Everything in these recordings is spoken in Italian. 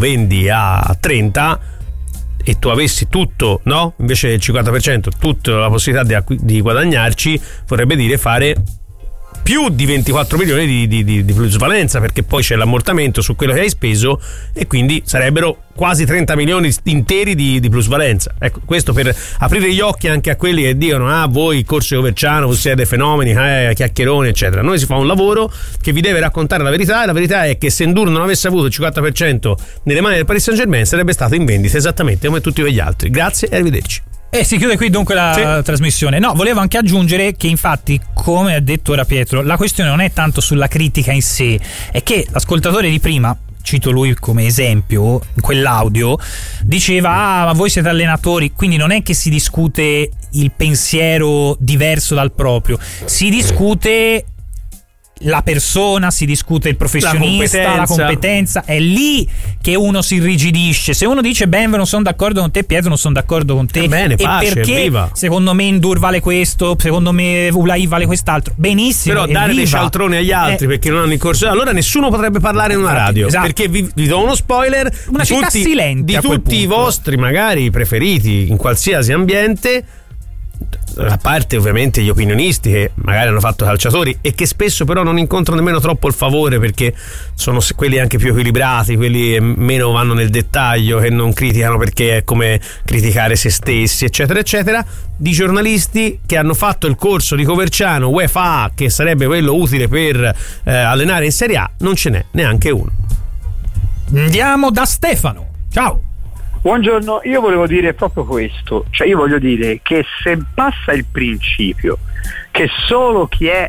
vendi a 30 e tu avessi tutto, no? Invece del 50%, tutta la possibilità di guadagnarci, vorrebbe dire fare più di 24 milioni di plusvalenza, perché poi c'è l'ammortamento su quello che hai speso e quindi sarebbero quasi 30 milioni interi di plusvalenza. Ecco, questo per aprire gli occhi anche a quelli che dicono voi corso di Coverciano, voi siete fenomeni, chiacchieroni eccetera. Noi si fa un lavoro che vi deve raccontare la verità, e la verità è che se Ndour non avesse avuto il 50% nelle mani del Paris Saint-Germain sarebbe stato in vendita esattamente come tutti quegli altri. Grazie e arrivederci. E si chiude qui dunque la trasmissione. No, volevo anche aggiungere che infatti, come ha detto ora Pietro, la questione non è tanto sulla critica in sé, è che l'ascoltatore di prima, cito lui come esempio, in quell'audio, diceva ma voi siete allenatori, quindi non è che si discute il pensiero diverso dal proprio, si discute la persona, si discute il professionista, la competenza, è lì che uno si irrigidisce. Se uno dice Benve non sono d'accordo con te, Pietro non sono d'accordo con te, bene, pace, perché viva. Secondo me Ndour vale questo, secondo me Ulai vale quest'altro, benissimo, però dare dei cialtroni agli altri perché non hanno in corso, allora nessuno potrebbe parlare in una radio, esatto. Perché vi do uno spoiler, una città silente di tutti i vostri magari preferiti in qualsiasi ambiente, a parte ovviamente gli opinionisti che magari hanno fatto calciatori e che spesso però non incontrano nemmeno troppo il favore, perché sono quelli anche più equilibrati, quelli che meno vanno nel dettaglio, che non criticano perché è come criticare se stessi eccetera eccetera, di giornalisti che hanno fatto il corso di Coverciano UEFA, che sarebbe quello utile per allenare in Serie A, non ce n'è neanche uno. Andiamo da Stefano. Ciao. Buongiorno, io volevo dire proprio questo, cioè io voglio dire che se passa il principio che solo chi è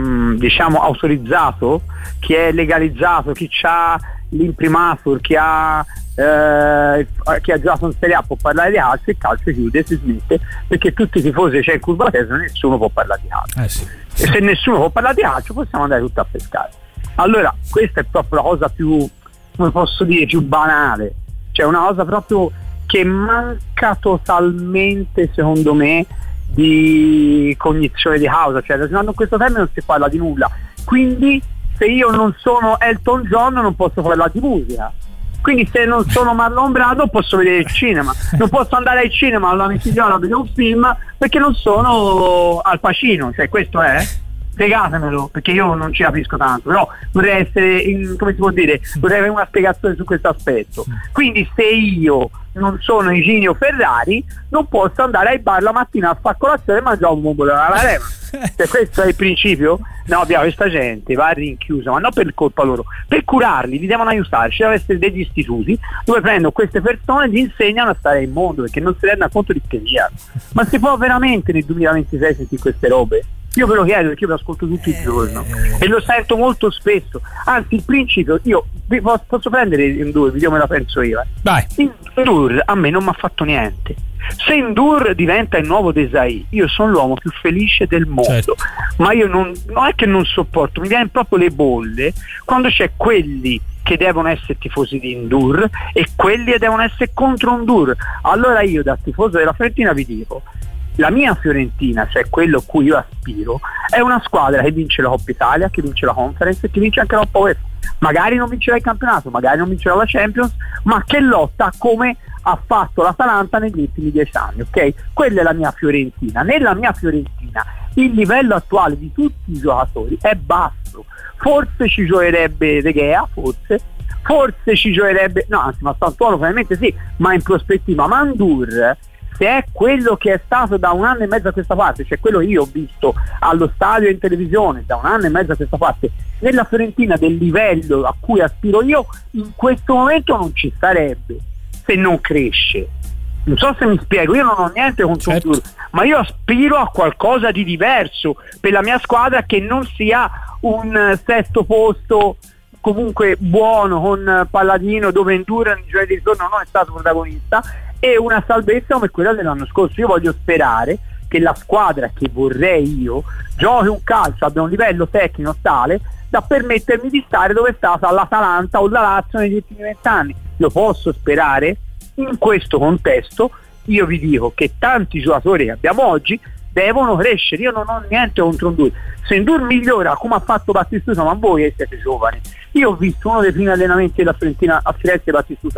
autorizzato, chi è legalizzato, chi ha l'imprimatur, chi ha giocato in Serie A può parlare di calcio, il calcio chiude, si smette, perché tutti i tifosi c'è in curva tesa, nessuno può parlare di calcio. Sì. E se nessuno può parlare di calcio possiamo andare tutti a pescare. Allora questa è proprio la cosa più, come posso dire, più banale. Cioè una cosa proprio che manca totalmente, secondo me, di cognizione di causa. Cioè, in questo termine non si parla di nulla. Quindi se io non sono Elton John non posso parlare di musica. Quindi se non sono Marlon Brando posso vedere il cinema. Non posso andare al cinema alla mia figliola a vedere un film perché non sono Al Pacino. Cioè questo è... spiegatemelo, perché io non ci capisco tanto, però vorrei essere, come si può dire, vorrei avere una spiegazione su questo aspetto. Quindi se io non sono Iginio Ferrari non posso andare ai bar la mattina a far colazione e mangiare un bombo della Rema. Se questo è il principio, no, abbiamo questa gente va rinchiusa, ma non per colpa loro, per curarli, li devono aiutare. Ci deve essere degli istituti dove prendono queste persone e gli insegnano a stare in mondo, perché non si rendono conto di che sia. Ma si può veramente nel 2026 sentire queste robe? Io ve lo chiedo perché io lo ascolto tutto il giorno e lo sento molto spesso. Anzi, il principio, io posso prendere Ndour, vediamo me la penso io. Dai. Ndour a me non mi ha fatto niente. Se Ndour diventa il nuovo Desai, io sono l'uomo più felice del mondo. Certo. Ma io non è che non sopporto, mi viene proprio le bolle quando c'è quelli che devono essere tifosi di Ndour e quelli che devono essere contro Ndour. Allora io da tifoso della Fiorentina vi dico, la mia Fiorentina, cioè quello a cui io aspiro, è una squadra che vince la Coppa Italia, che vince la Conference e che vince anche la Coppa UEFA. Magari non vincerà il campionato, magari non vincerà la Champions, ma che lotta come ha fatto l'Atalanta negli ultimi 10 anni, ok? Quella è la mia Fiorentina. Nella mia Fiorentina il livello attuale di tutti i giocatori è basso. Forse ci giocherebbe De Gea, forse ci giocherebbe, no, anzi, ma Sassuolo probabilmente sì, ma in prospettiva Ndour, se è quello che è stato da 1 anno e mezzo a questa parte, cioè quello che io ho visto allo stadio e in televisione da 1 anno e mezzo a questa parte, nella Fiorentina del livello a cui aspiro io, in questo momento non ci sarebbe, se non cresce. Non so se mi spiego, io non ho niente contro certo. Ndour, ma io aspiro a qualcosa di diverso per la mia squadra, che non sia un sesto posto comunque buono con Palladino, dove Ndour nel giorno di ritorno non è stato protagonista, e una salvezza come quella dell'anno scorso. Io voglio sperare che la squadra che vorrei io giochi un calcio, abbia un livello tecnico tale da permettermi di stare dove è stata l'Atalanta o la Lazio negli ultimi 20 anni. Lo posso sperare? In questo contesto io vi dico che tanti giocatori che abbiamo oggi devono crescere. Io non ho niente contro Ndour. Se Ndour migliora come ha fatto Battistuta, ma voi siete giovani, io ho visto uno dei primi allenamenti della Fiorentina a Firenze, Battistuta